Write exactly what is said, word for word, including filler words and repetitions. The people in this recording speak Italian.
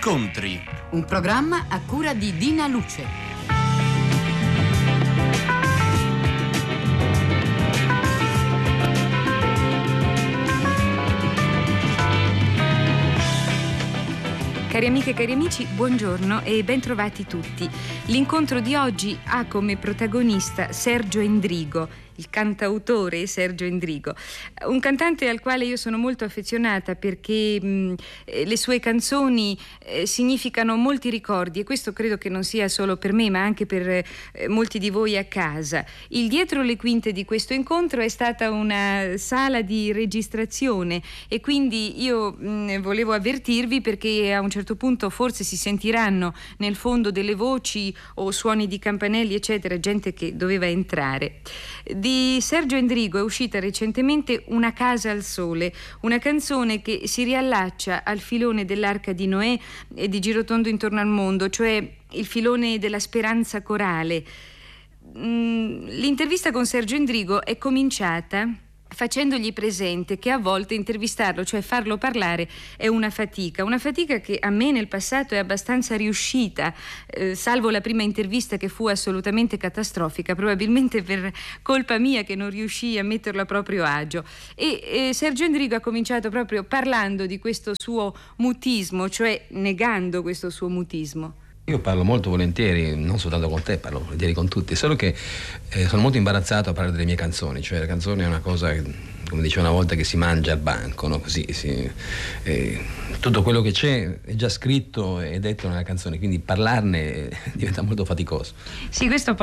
Incontri. Un programma a cura di Dina Luce. Cari amiche e cari amici, buongiorno e ben trovati tutti. L'incontro di oggi ha come protagonista Sergio Endrigo, il cantautore Sergio Endrigo, un cantante al quale io sono molto affezionata perché mh, le sue canzoni eh, significano molti ricordi, e questo credo che non sia solo per me ma anche per eh, molti di voi a casa. Il dietro le quinte di questo incontro è stata una sala di registrazione e quindi io mh, volevo avvertirvi, perché a un certo punto forse si sentiranno nel fondo delle voci o suoni di campanelli eccetera, gente che doveva entrare. Di Sergio Endrigo è uscita recentemente Una casa al sole, una canzone che si riallaccia al filone dell'Arca di Noè e di Girotondo intorno al mondo, cioè il filone della speranza corale. L'intervista con Sergio Endrigo è cominciata facendogli presente che a volte intervistarlo, cioè farlo parlare, è una fatica, una fatica che a me nel passato è abbastanza riuscita, eh, salvo la prima intervista che fu assolutamente catastrofica, probabilmente per colpa mia che non riuscii a metterlo a proprio agio. E eh, Sergio Endrigo ha cominciato proprio parlando di questo suo mutismo, cioè negando questo suo mutismo. Io parlo molto volentieri, non soltanto con te, parlo volentieri con tutti, solo che eh, sono molto imbarazzato a parlare delle mie canzoni, cioè la canzone è una cosa, come dicevo una volta, che si mangia al banco, no? Così, si, eh, tutto quello che c'è è già scritto e detto nella canzone, quindi parlarne diventa molto faticoso. Sì, questo